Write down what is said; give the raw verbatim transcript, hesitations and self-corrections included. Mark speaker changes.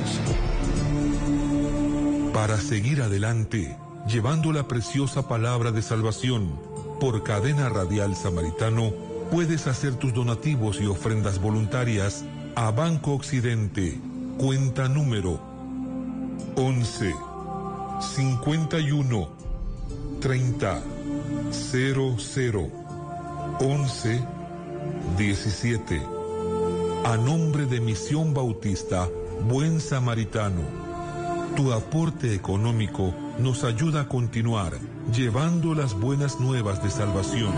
Speaker 1: Para seguir adelante, llevando la preciosa palabra de salvación, por Cadena Radial Samaritano, puedes hacer tus donativos y ofrendas voluntarias a Banco Occidente, cuenta número once, cincuenta y uno, treinta, cero cero, once, diecisiete. A nombre de Misión Bautista, Buen Samaritano. Tu aporte económico nos ayuda a continuar llevando las buenas nuevas de salvación.